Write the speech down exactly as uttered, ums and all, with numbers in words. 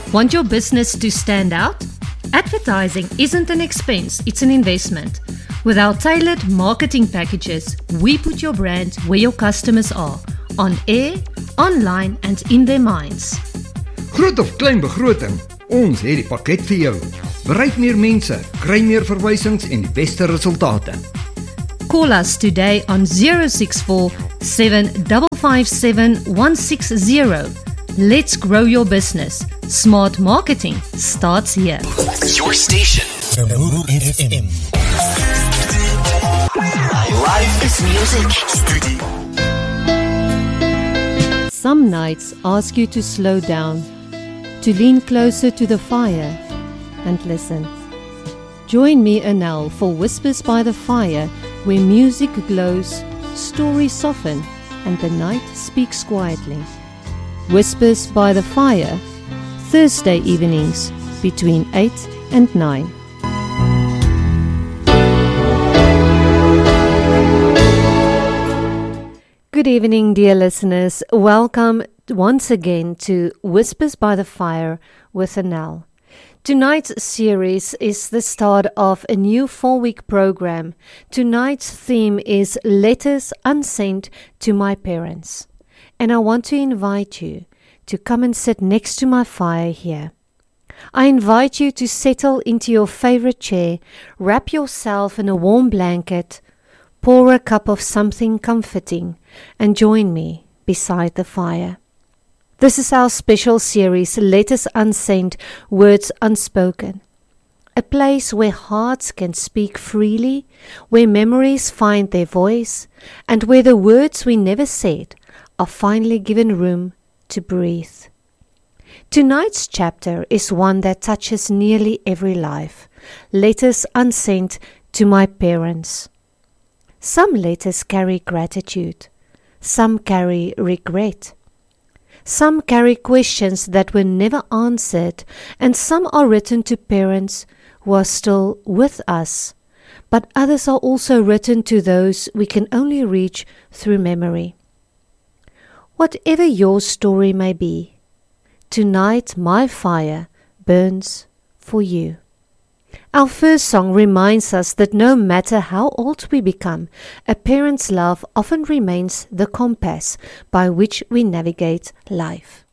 Want your business to stand out? Advertising isn't an expense, it's an investment. With our tailored marketing packages, we put your brand where your customers are, on air, online and in their minds. Groot of klein begroting, ons het die pakket vir jou. Bereik meer mense, kry meer verwysings en die beste resultate. Call us today on zero six four, seven five five seven, one six zero. Let's grow your business. Smart marketing starts here. Your station, Kaboom F M. Life is music. Studio. Some nights ask you to slow down, to lean closer to the fire and listen. Join me, Anel, for Whispers by the Fire, where music glows, stories soften, and the night speaks quietly. Whispers by the Fire, Thursday evenings between eight and nine. Good evening, dear listeners. Welcome once again to Whispers by the Fire with Anel. Tonight's series is the start of a new four-week program. Tonight's theme is Letters Unsent to My Parents. And I want to invite you to come and sit next to my fire here. I invite you to settle into your favorite chair, wrap yourself in a warm blanket, pour a cup of something comforting, and join me beside the fire. This is our special series, Letters Unsent, Words Unspoken. A place where hearts can speak freely, where memories find their voice, and where the words we never said are finally given room to breathe. Tonight's chapter is one that touches nearly every life. Letters Unsent to My Parents. Some letters carry gratitude. Some carry regret. Some carry questions that were never answered, and some are written to parents who are still with us, but others are also written to those we can only reach through memory. Whatever your story may be, tonight my fire burns for you. Our first song reminds us that no matter how old we become, a parent's love often remains the compass by which we navigate life.